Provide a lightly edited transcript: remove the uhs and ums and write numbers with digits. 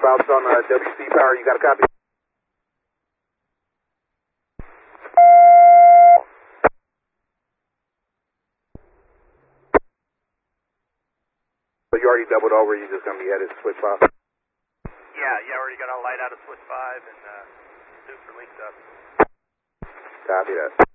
Bounced on WC power. You got a copy? So you already doubled over. You're just going to be headed to switch 5? Yeah, already got a light out of switch 5 and Dukes are linked up. Copy that.